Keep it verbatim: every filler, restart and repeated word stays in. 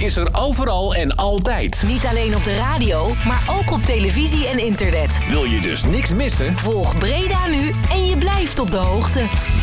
is er overal en altijd. Niet alleen op de radio, maar ook op televisie en internet. Wil je dus niks missen? Volg Breda nu en je blijft op de hoogte.